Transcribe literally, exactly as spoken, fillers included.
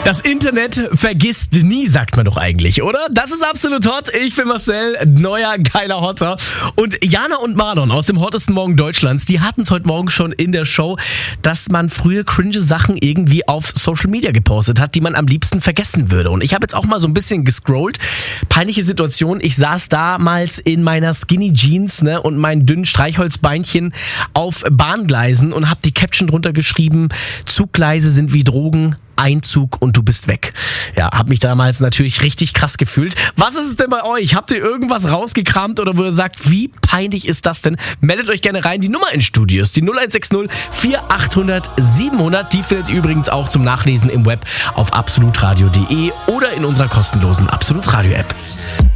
Das Internet vergisst nie, sagt man doch eigentlich, oder? Das ist absolut hot. Ich bin Marcel, neuer geiler Hotter. Und Jana und Marlon aus dem hottesten Morgen Deutschlands, die hatten es heute Morgen schon in der Show, dass man früher cringe Sachen irgendwie auf Social Media gepostet hat, die man am liebsten vergessen würde. Und ich habe jetzt auch mal so ein bisschen gescrollt. Peinliche Situation. Ich saß damals in meiner Skinny Jeans, ne, und meinen dünnen Streichholzbeinchen auf Bahngleisen und habe die Caption drunter geschrieben: Zuggleise sind wie Drogen. Einzug und du bist weg. Ja, hab mich damals natürlich richtig krass gefühlt. Was ist es denn bei euch? Habt ihr irgendwas rausgekramt oder wo ihr sagt, wie peinlich ist das denn? Meldet euch gerne rein. Die Nummer ins Studio ist die null eins sechs null vier achthundert siebenhundert. Die findet ihr übrigens auch zum Nachlesen im Web auf absolutradio punkt de oder in unserer kostenlosen Absolut Radio App.